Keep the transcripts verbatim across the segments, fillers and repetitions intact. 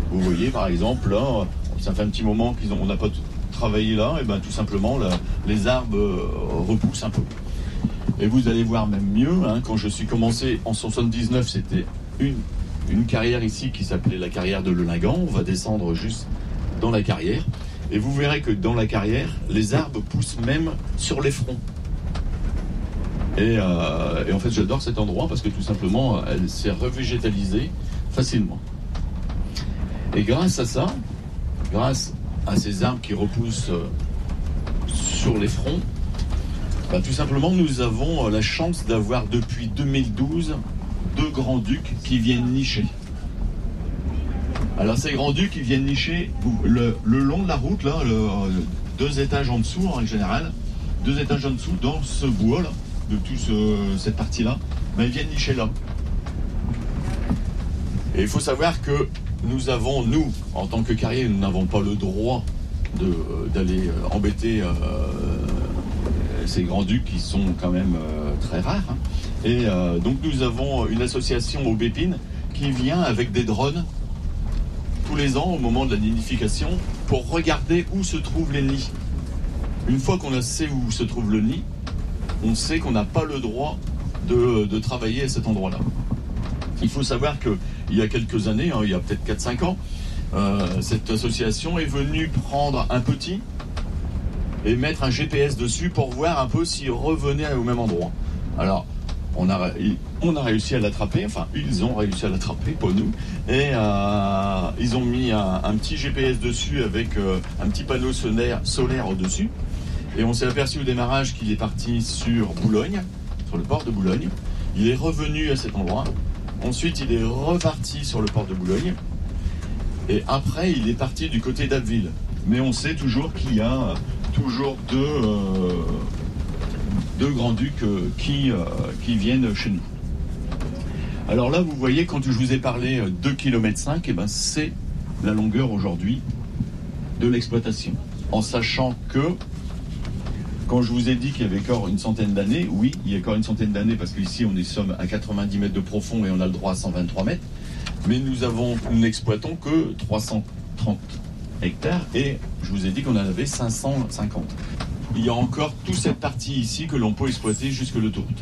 Vous voyez par exemple là, ça fait un petit moment qu'ils ont, on n'a pas travaillé là, et ben tout simplement là, les arbres euh, repoussent un peu. Et vous allez voir même mieux, hein, quand je suis commencé en soixante-dix-neuf, c'était une, une carrière ici qui s'appelait la carrière de Le Lingan. On va descendre juste dans la carrière. Et vous verrez que dans la carrière, les arbres poussent même sur les fronts. Et, euh, et en fait, j'adore cet endroit parce que tout simplement, elle s'est revégétalisée facilement. Et grâce à ça, grâce à ces arbres qui repoussent euh, sur les fronts, bah, tout simplement, nous avons la chance d'avoir depuis deux mille douze deux grands-ducs qui viennent nicher. Alors ces grands-ducs qui viennent nicher le, le long de la route, là, le, deux étages en dessous en général, deux étages en dessous dans ce bois là, de toute ce, cette partie-là, bah, ils viennent nicher là. Et il faut savoir que nous avons, nous, en tant que carrier, nous n'avons pas le droit de, d'aller embêter euh, ces grands-ducs qui sont quand même euh, très rares. Hein. Et euh, donc nous avons une association Aubépine qui vient avec des drones tous les ans au moment de la nidification pour regarder où se trouvent les nids. Une fois qu'on sait où se trouve le nid, on sait qu'on n'a pas le droit de, de travailler à cet endroit-là. Il faut savoir qu'il y a quelques années, hein, il y a peut-être quatre cinq ans, euh, cette association est venue prendre un petit et mettre un G P S dessus pour voir un peu s'il revenait au même endroit. Alors, on a, on a réussi à l'attraper, enfin, ils ont réussi à l'attraper, pas nous, et euh, ils ont mis un, un petit G P S dessus avec euh, un petit panneau solaire, solaire au-dessus, et on s'est aperçu au démarrage qu'il est parti sur Boulogne, sur le port de Boulogne. Il est revenu à cet endroit, ensuite il est reparti sur le port de Boulogne, et après il est parti du côté d'Abbeville. Mais on sait toujours qu'il y a toujours deux, euh, deux grands-ducs euh, qui, euh, qui viennent chez nous. Alors là, vous voyez, quand je vous ai parlé deux virgule cinq kilomètres, eh ben, c'est la longueur aujourd'hui de l'exploitation. En sachant que, quand je vous ai dit qu'il y avait encore une centaine d'années, oui, il y a encore une centaine d'années, parce qu'ici, on est sommes à quatre-vingt-dix mètres de profond et on a le droit à cent vingt-trois mètres, mais nous avons, nous n'exploitons que trois cent trente hectares et je vous ai dit qu'on en avait cinq cent cinquante. Il y a encore toute cette partie ici que l'on peut exploiter jusque l'autoroute.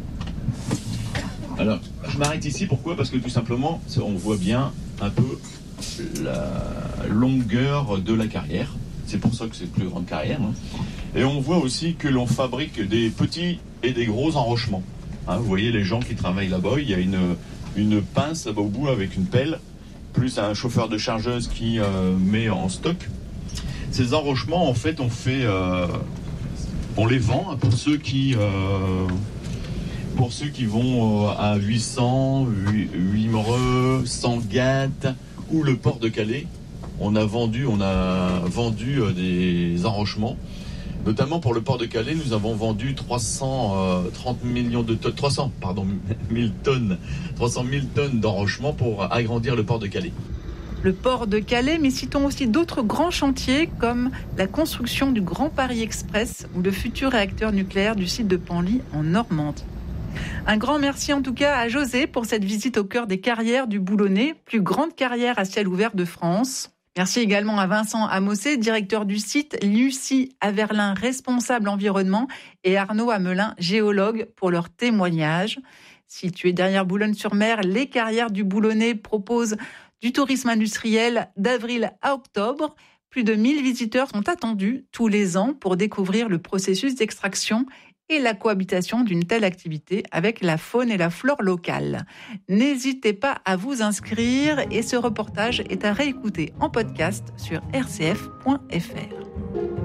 Alors, je m'arrête ici, pourquoi ? Parce que tout simplement, on voit bien un peu la longueur de la carrière. C'est pour ça que c'est une plus grande carrière. Hein. Et on voit aussi que l'on fabrique des petits et des gros enrochements. Hein, vous voyez les gens qui travaillent là-bas, il y a une, une pince là-bas au bout avec une pelle, plus un chauffeur de chargeuse qui euh, met en stock. Ces enrochements, en fait, on fait, euh, on les vend pour ceux qui, euh, pour ceux qui vont euh, à huit cents, Wimereux, Sangatte ou le port de Calais. On a vendu, on a vendu euh, des enrochements, notamment pour le port de Calais. Nous avons vendu trois cent trente millions de tonnes, trois cents, pardon, mille tonnes, trois cent mille tonnes d'enrochements pour agrandir le port de Calais. Le port de Calais, mais citons aussi d'autres grands chantiers comme la construction du Grand Paris Express ou le futur réacteur nucléaire du site de Penly en Normandie. Un grand merci en tout cas à José pour cette visite au cœur des carrières du Boulonnais, plus grande carrière à ciel ouvert de France. Merci également à Vincent Amossé, directeur du site, Lucie Averlin, responsable environnement, et Arnaud Amelin, géologue, pour leur témoignage. Situé derrière Boulogne-sur-Mer, les carrières du Boulonnais proposent du tourisme industriel d'avril à octobre. Plus de mille visiteurs sont attendus tous les ans pour découvrir le processus d'extraction et la cohabitation d'une telle activité avec la faune et la flore locale. N'hésitez pas à vous inscrire et ce reportage est à réécouter en podcast sur r c f point f r.